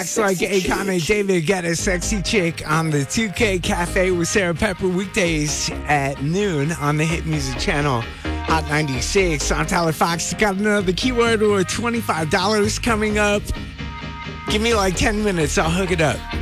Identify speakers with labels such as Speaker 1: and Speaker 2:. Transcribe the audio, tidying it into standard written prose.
Speaker 1: It's like Akon and David Guetta, Sexy Chick on the 2K Cafe with Sarah Pepper weekdays at noon on the Hit Music Channel. Hot 96. I'm Tyler Fox. Got another keyword or $25 coming up. Give me like 10 minutes. I'll hook it up.